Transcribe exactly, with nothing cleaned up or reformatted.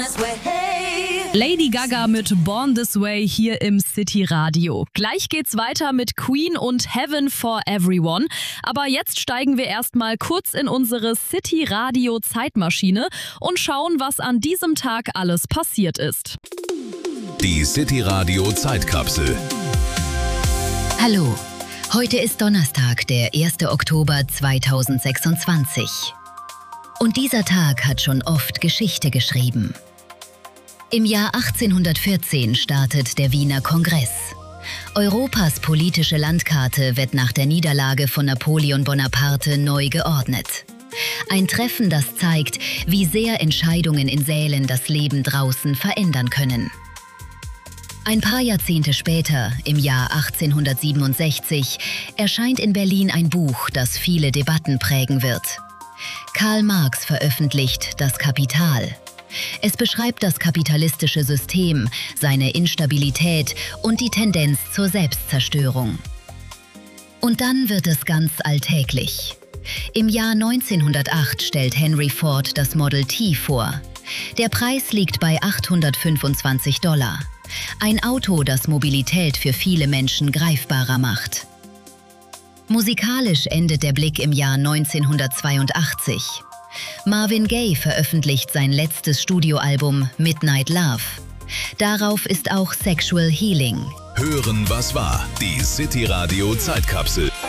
Lady Gaga mit Born This Way hier im City Radio. Gleich geht's weiter mit Queen und Heaven for Everyone. Aber jetzt steigen wir erstmal kurz in unsere City Radio Zeitmaschine und schauen, was an diesem Tag alles passiert ist. Die City Radio Zeitkapsel. Hallo, heute ist Donnerstag, der erster Oktober zweitausendsechsundzwanzig. Und dieser Tag hat schon oft Geschichte geschrieben. Im Jahr achtzehnhundertvierzehn startet der Wiener Kongress. Europas politische Landkarte wird nach der Niederlage von Napoleon Bonaparte neu geordnet. Ein Treffen, das zeigt, wie sehr Entscheidungen in Sälen das Leben draußen verändern können. Ein paar Jahrzehnte später, im Jahr achtzehnhundertsiebenundsechzig, erscheint in Berlin ein Buch, das viele Debatten prägen wird. Karl Marx veröffentlicht Das Kapital. Es beschreibt das kapitalistische System, seine Instabilität und die Tendenz zur Selbstzerstörung. Und dann wird es ganz alltäglich. Im Jahr neunzehnhundertacht stellt Henry Ford das Model T vor. Der Preis liegt bei achthundertfünfundzwanzig Dollar. Ein Auto, das Mobilität für viele Menschen greifbarer macht. Musikalisch endet der Blick im Jahr neunzehnhundertzweiundachtzig. Marvin Gaye veröffentlicht sein letztes Studioalbum Midnight Love. Darauf ist auch Sexual Healing. Hören, was war. Die City Radio Zeitkapsel.